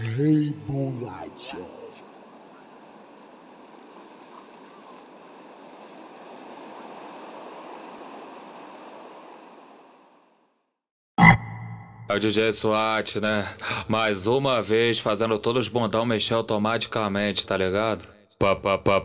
Rebolation. É o DJ SWAT, né? Mais uma vez fazendo todos os bondão mexer automaticamente, tá ligado? Pá, pá, pá,